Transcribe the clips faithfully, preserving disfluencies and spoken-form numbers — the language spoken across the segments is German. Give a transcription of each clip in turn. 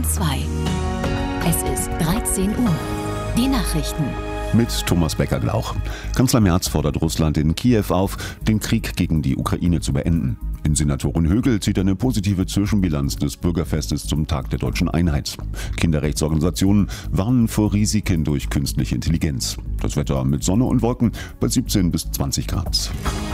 Bayern zwei. Es ist dreizehn Uhr. Die Nachrichten. Mit Thomas Becker-Glauch. Kanzler Merz fordert Russland in Kiew auf, den Krieg gegen die Ukraine zu beenden. Innensenatorin Högel zieht eine positive Zwischenbilanz des Bürgerfestes zum Tag der deutschen Einheit. Kinderrechtsorganisationen warnen vor Risiken durch künstliche Intelligenz. Das Wetter mit Sonne und Wolken bei siebzehn bis zwanzig Grad.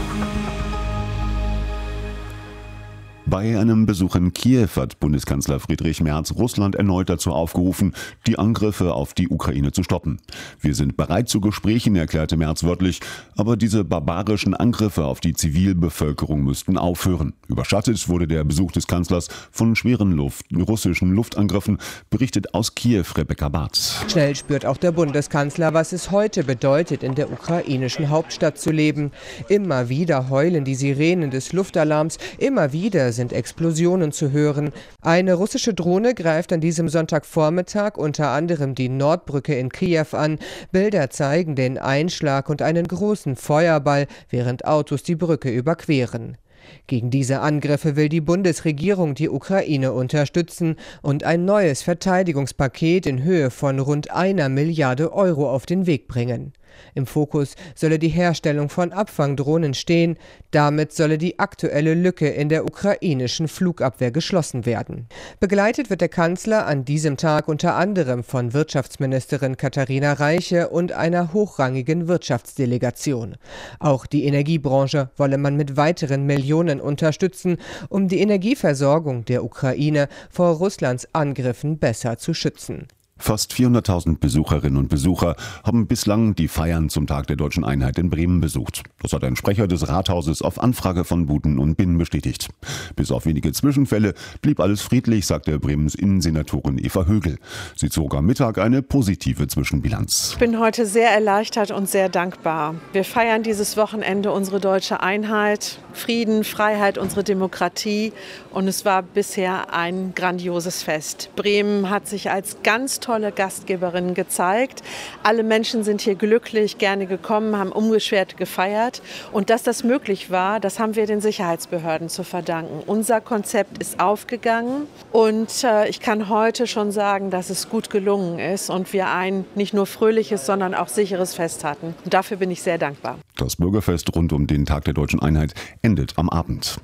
Bei einem Besuch in Kiew hat Bundeskanzler Friedrich Merz Russland erneut dazu aufgerufen, die Angriffe auf die Ukraine zu stoppen. Wir sind bereit zu Gesprächen, erklärte Merz wörtlich, aber diese barbarischen Angriffe auf die Zivilbevölkerung müssten aufhören. Überschattet wurde der Besuch des Kanzlers von schweren Luft, russischen Luftangriffen, berichtet aus Kiew Rebecca Barth. Schnell spürt auch der Bundeskanzler, was es heute bedeutet, in der ukrainischen Hauptstadt zu leben. Immer wieder heulen die Sirenen des Luftalarms, immer wieder sind Explosionen zu hören. Eine russische Drohne greift an diesem Sonntagvormittag unter anderem die Nordbrücke in Kiew an. Bilder zeigen den Einschlag und einen großen Feuerball, während Autos die Brücke überqueren. Gegen diese Angriffe will die Bundesregierung die Ukraine unterstützen und ein neues Verteidigungspaket in Höhe von rund einer Milliarde Euro auf den Weg bringen. Im Fokus solle die Herstellung von Abfangdrohnen stehen. Damit solle die aktuelle Lücke in der ukrainischen Flugabwehr geschlossen werden. Begleitet wird der Kanzler an diesem Tag unter anderem von Wirtschaftsministerin Katharina Reiche und einer hochrangigen Wirtschaftsdelegation. Auch die Energiebranche wolle man mit weiteren Millionen unterstützen, um die Energieversorgung der Ukraine vor Russlands Angriffen besser zu schützen. Fast vierhunderttausend Besucherinnen und Besucher haben bislang die Feiern zum Tag der deutschen Einheit in Bremen besucht. Das hat ein Sprecher des Rathauses auf Anfrage von Buten und Binnen bestätigt. Bis auf wenige Zwischenfälle blieb alles friedlich, sagte Bremens Innensenatorin Eva Högel. Sie zog am Mittag eine positive Zwischenbilanz. Ich bin heute sehr erleichtert und sehr dankbar. Wir feiern dieses Wochenende unsere deutsche Einheit, Frieden, Freiheit, unsere Demokratie. Und es war bisher ein grandioses Fest. Bremen hat sich als ganz tolle Gastgeberin gezeigt. Alle Menschen sind hier glücklich, gerne gekommen, haben unbeschwert gefeiert. Und dass das möglich war, das haben wir den Sicherheitsbehörden zu verdanken. Unser Konzept ist aufgegangen und äh, ich kann heute schon sagen, dass es gut gelungen ist und wir ein nicht nur fröhliches, sondern auch sicheres Fest hatten. Und dafür bin ich sehr dankbar. Das Bürgerfest rund um den Tag der deutschen Einheit endet am Abend.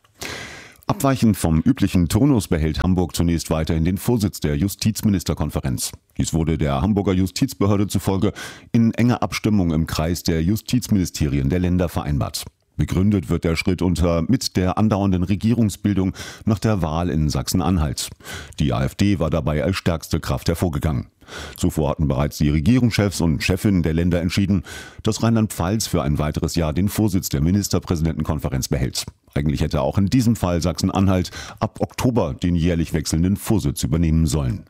Abweichend vom üblichen Turnus behält Hamburg zunächst weiterhin den Vorsitz der Justizministerkonferenz. Dies wurde der Hamburger Justizbehörde zufolge in enger Abstimmung im Kreis der Justizministerien der Länder vereinbart. Begründet wird der Schritt unter mit der andauernden Regierungsbildung nach der Wahl in Sachsen-Anhalt. Die AfD war dabei als stärkste Kraft hervorgegangen. Zuvor hatten bereits die Regierungschefs und Chefinnen der Länder entschieden, dass Rheinland-Pfalz für ein weiteres Jahr den Vorsitz der Ministerpräsidentenkonferenz behält. Eigentlich hätte auch in diesem Fall Sachsen-Anhalt ab Oktober den jährlich wechselnden Vorsitz übernehmen sollen.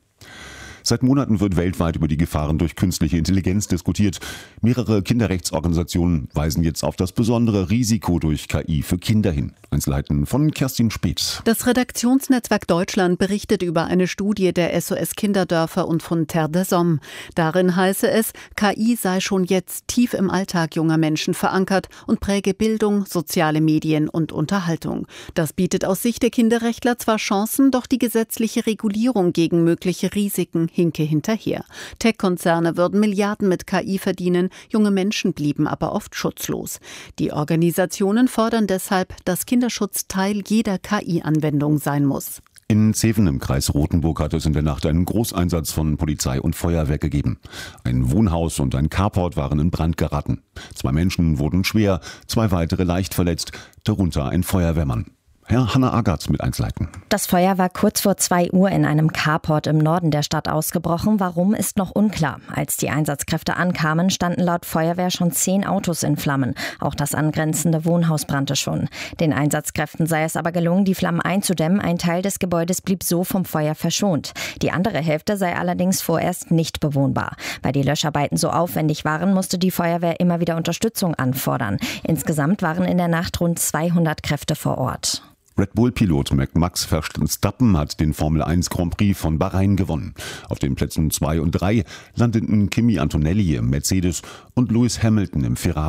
Seit Monaten wird weltweit über die Gefahren durch künstliche Intelligenz diskutiert. Mehrere Kinderrechtsorganisationen weisen jetzt auf das besondere Risiko durch K I für Kinder hin. Einzelheiten von Kerstin Speth. Das Redaktionsnetzwerk Deutschland berichtet über eine Studie der S O S Kinderdörfer und von Terre des Hommes. Darin heiße es, K I sei schon jetzt tief im Alltag junger Menschen verankert und präge Bildung, soziale Medien und Unterhaltung. Das bietet aus Sicht der Kinderrechtler zwar Chancen, doch die gesetzliche Regulierung gegen mögliche Risiken hinke hinterher. Tech-Konzerne würden Milliarden mit K I verdienen, junge Menschen blieben aber oft schutzlos. Die Organisationen fordern deshalb, dass Kinderschutz Teil jeder K I-Anwendung sein muss. In Zeven im Kreis Rothenburg hat es in der Nacht einen Großeinsatz von Polizei und Feuerwehr gegeben. Ein Wohnhaus und ein Carport waren in Brand geraten. Zwei Menschen wurden schwer, zwei weitere leicht verletzt, darunter ein Feuerwehrmann. Herr Hanna Agatz mit Einzelheiten. Das Feuer war kurz vor zwei Uhr in einem Carport im Norden der Stadt ausgebrochen. Warum, ist noch unklar. Als die Einsatzkräfte ankamen, standen laut Feuerwehr schon zehn Autos in Flammen. Auch das angrenzende Wohnhaus brannte schon. Den Einsatzkräften sei es aber gelungen, die Flammen einzudämmen. Ein Teil des Gebäudes blieb so vom Feuer verschont. Die andere Hälfte sei allerdings vorerst nicht bewohnbar. Weil die Löscharbeiten so aufwendig waren, musste die Feuerwehr immer wieder Unterstützung anfordern. Insgesamt waren in der Nacht rund zweihundert Kräfte vor Ort. Red Bull-Pilot Max Verstappen hat den Formel eins Grand Prix von Bahrain gewonnen. Auf den Plätzen zwei und drei landeten Kimi Antonelli im Mercedes und Lewis Hamilton im Ferrari.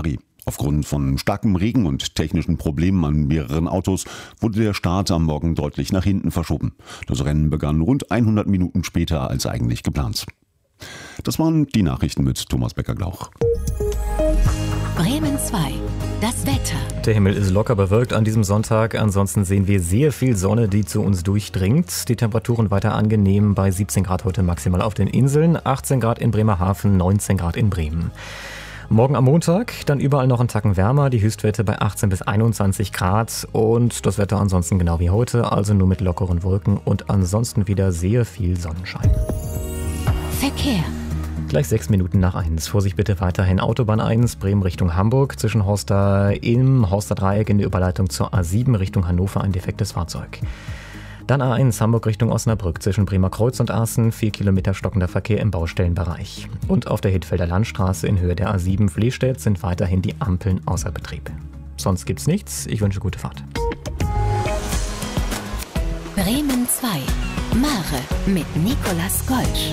Aufgrund von starkem Regen und technischen Problemen an mehreren Autos wurde der Start am Morgen deutlich nach hinten verschoben. Das Rennen begann rund hundert Minuten später als eigentlich geplant. Das waren die Nachrichten mit Thomas Becker-Glauch. Bremen zwei. Das Wetter. Der Himmel ist locker bewölkt an diesem Sonntag. Ansonsten sehen wir sehr viel Sonne, die zu uns durchdringt. Die Temperaturen weiter angenehm bei siebzehn Grad heute maximal auf den Inseln, achtzehn Grad in Bremerhaven, neunzehn Grad in Bremen. Morgen am Montag dann überall noch einen Tacken wärmer, die Höchstwerte bei achtzehn bis einundzwanzig Grad und das Wetter ansonsten genau wie heute, also nur mit lockeren Wolken und ansonsten wieder sehr viel Sonnenschein. Verkehr. Gleich sechs Minuten nach eins. Vorsicht bitte weiterhin Autobahn eins, Bremen Richtung Hamburg, zwischen Horster im Horster Dreieck in der Überleitung zur A sieben Richtung Hannover ein defektes Fahrzeug. Dann A eins Hamburg Richtung Osnabrück, zwischen Bremer Kreuz und Aßen, vier Kilometer stockender Verkehr im Baustellenbereich. Und auf der Hittfelder Landstraße in Höhe der A sieben Flehstedt sind weiterhin die Ampeln außer Betrieb. Sonst gibt's nichts, ich wünsche gute Fahrt. Bremen zwei. Mare mit Nicolas Golsch.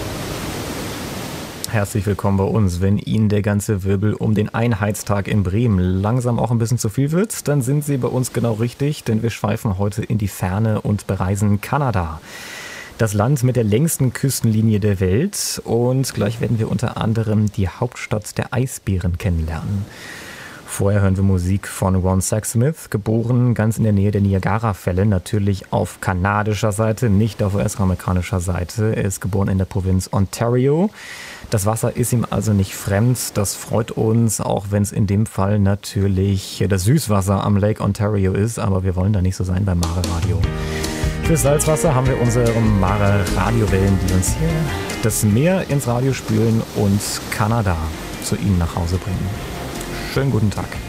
Herzlich willkommen bei uns. Wenn Ihnen der ganze Wirbel um den Einheitstag in Bremen langsam auch ein bisschen zu viel wird, dann sind Sie bei uns genau richtig, denn wir schweifen heute in die Ferne und bereisen Kanada. Das Land mit der längsten Küstenlinie der Welt und gleich werden wir unter anderem die Hauptstadt der Eisbären kennenlernen. Vorher hören wir Musik von Ron Sexsmith, geboren ganz in der Nähe der Niagara-Fälle, natürlich auf kanadischer Seite, nicht auf U S-amerikanischer Seite. Er ist geboren in der Provinz Ontario. Das Wasser ist ihm also nicht fremd, das freut uns, auch wenn es in dem Fall natürlich das Süßwasser am Lake Ontario ist, aber wir wollen da nicht so sein beim Mare Radio. Für Salzwasser haben wir unsere Mare Radiowellen, die uns hier das Meer ins Radio spülen und Kanada zu Ihnen nach Hause bringen. Schönen guten Tag.